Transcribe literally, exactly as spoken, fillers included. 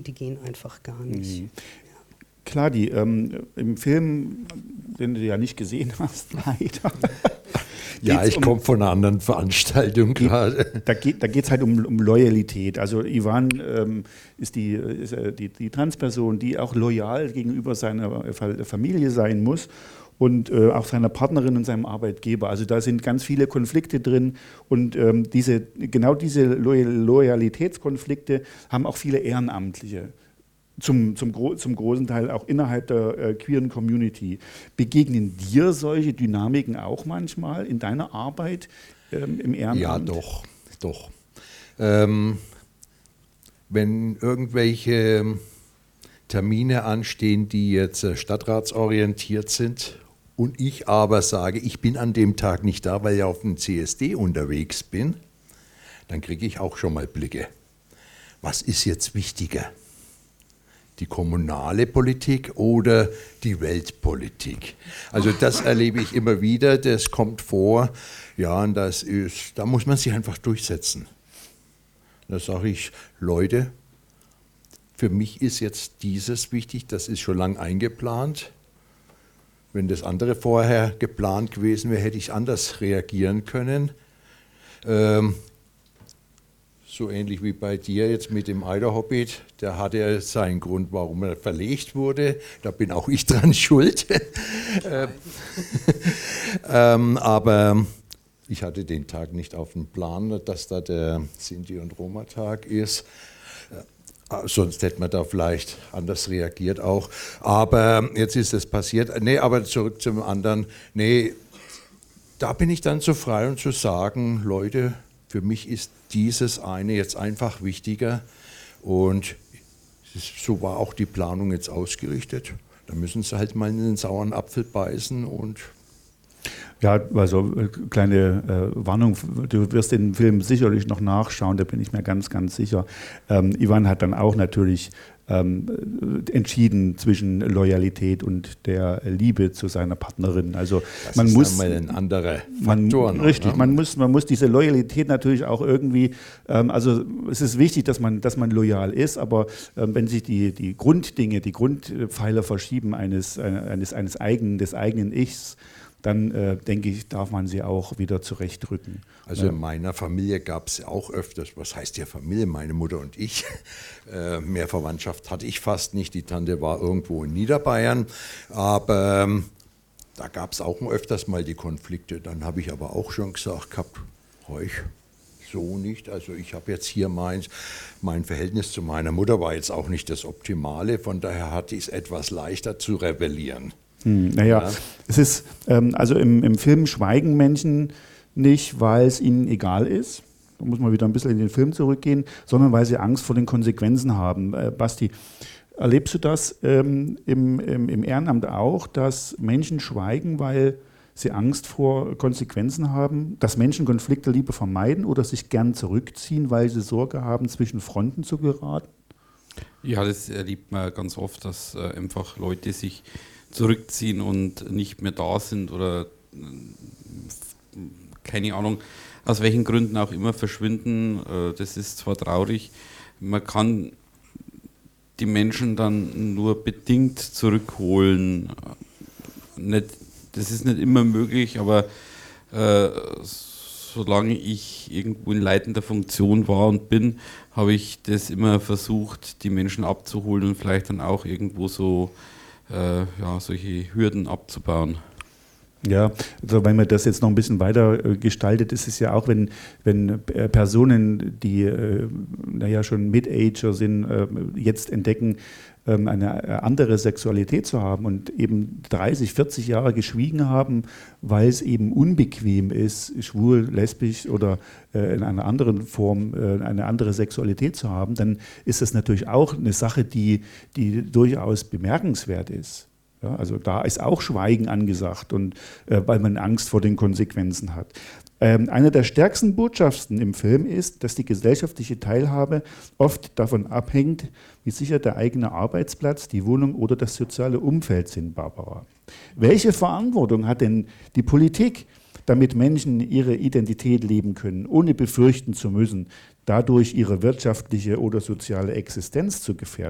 die, die gehen einfach gar nicht. Mhm. Klar, die ähm, im Film, den du ja nicht gesehen hast, leider. Ja, ich um, komme von einer anderen Veranstaltung geht, gerade. Da geht es halt um, um Loyalität. Also Ivan ähm, ist, die, ist äh, die, die Transperson, die auch loyal gegenüber seiner Familie sein muss und äh, auch seiner Partnerin und seinem Arbeitgeber. Also da sind ganz viele Konflikte drin und ähm, diese, genau diese Loyalitätskonflikte haben auch viele Ehrenamtliche. Zum, zum, Gro zum großen Teil auch innerhalb der äh, queeren Community. Begegnen dir solche Dynamiken auch manchmal in deiner Arbeit ähm, im Ehrenamt? Ja, doch, doch. Ähm, wenn irgendwelche Termine anstehen, die jetzt äh, stadtratsorientiert sind und ich aber sage, ich bin an dem Tag nicht da, weil ich auf dem C S D unterwegs bin, dann kriege ich auch schon mal Blicke. Was ist jetzt wichtiger? Die kommunale Politik oder die Weltpolitik. Also das erlebe ich immer wieder, das kommt vor, ja, und das ist, da muss man sich einfach durchsetzen. Da sage ich, Leute, für mich ist jetzt dieses wichtig, das ist schon lang eingeplant. Wenn das andere vorher geplant gewesen wäre, hätte ich anders reagieren können. Ähm, So ähnlich wie bei dir jetzt mit dem Eiderhobbit, der hatte ja seinen Grund, warum er verlegt wurde. Da bin auch ich dran schuld. ähm, aber ich hatte den Tag nicht auf dem Plan, dass da der Sinti- und Roma-Tag ist. Äh, sonst hätte man da vielleicht anders reagiert auch. Aber jetzt ist es passiert. Nee, aber zurück zum anderen. Nee, da bin ich dann so frei und zu sagen, Leute, für mich ist dieses eine jetzt einfach wichtiger und so war auch die Planung jetzt ausgerichtet. Da müssen sie halt mal in den sauren Apfel beißen und ja, also kleine äh, Warnung, du wirst den Film sicherlich noch nachschauen, da bin ich mir ganz, ganz sicher. Ähm, Ivan hat dann auch natürlich ähm, entschieden zwischen Loyalität und der Liebe zu seiner Partnerin. Also das man ist muss mal ein anderer man, Faktor. Noch, richtig, ne? man, muss, man muss diese Loyalität natürlich auch irgendwie, ähm, also es ist wichtig, dass man, dass man loyal ist, aber ähm, wenn sich die, die Grunddinge, die Grundpfeiler verschieben eines, eines, eines eigenen, des eigenen Ichs, dann äh, denke ich, darf man sie auch wieder zurechtrücken. Also ja. In meiner Familie gab es auch öfters, was heißt ja Familie, meine Mutter und ich, äh, mehr Verwandtschaft hatte ich fast nicht, die Tante war irgendwo in Niederbayern, aber ähm, da gab es auch öfters mal die Konflikte, dann habe ich aber auch schon gesagt gehabt, euch so nicht, also ich habe jetzt hier mein, mein Verhältnis zu meiner Mutter war jetzt auch nicht das Optimale, von daher hatte ich es etwas leichter zu rebellieren. Hm, naja, ja. es ist, ähm, also im, im Film schweigen Menschen nicht, weil es ihnen egal ist, da muss man wieder ein bisschen in den Film zurückgehen, sondern weil sie Angst vor den Konsequenzen haben. Äh, Basti, erlebst du das ähm, im, im, im Ehrenamt auch, dass Menschen schweigen, weil sie Angst vor Konsequenzen haben, dass Menschen Konflikte lieber vermeiden oder sich gern zurückziehen, weil sie Sorge haben, zwischen Fronten zu geraten? Ja, das erlebt man ganz oft, dass äh, einfach Leute sich zurückziehen und nicht mehr da sind oder keine Ahnung, aus welchen Gründen auch immer verschwinden. Das ist zwar traurig, man kann die Menschen dann nur bedingt zurückholen. Nicht, das ist nicht immer möglich, aber äh, solange ich irgendwo in leitender Funktion war und bin, habe ich das immer versucht, die Menschen abzuholen und vielleicht dann auch irgendwo so Äh, ja, solche Hürden abzubauen. Ja, also wenn man das jetzt noch ein bisschen weiter äh, gestaltet, ist es ja auch, wenn, wenn äh, Personen, die äh, naja, schon Mid-Ager sind, äh, jetzt entdecken, ähm, eine andere Sexualität zu haben und eben dreißig, vierzig Jahre geschwiegen haben, weil es eben unbequem ist, schwul, lesbisch oder äh, in einer anderen Form äh, eine andere Sexualität zu haben, dann ist das natürlich auch eine Sache, die, die durchaus bemerkenswert ist. Ja, also da ist auch Schweigen angesagt, und, äh, weil man Angst vor den Konsequenzen hat. Ähm, eine der stärksten Botschaften im Film ist, dass die gesellschaftliche Teilhabe oft davon abhängt, wie sicher der eigene Arbeitsplatz, die Wohnung oder das soziale Umfeld sind, Barbara. Welche Verantwortung hat denn die Politik, damit Menschen ihre Identität leben können, ohne befürchten zu müssen, dadurch ihre wirtschaftliche oder soziale Existenz zu gefährden?